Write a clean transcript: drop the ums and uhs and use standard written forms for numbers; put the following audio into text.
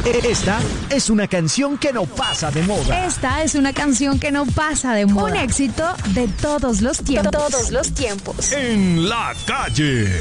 Esta es una canción que no pasa de moda. Esta es una canción que no pasa de moda. Un éxito de todos los tiempos. En la calle.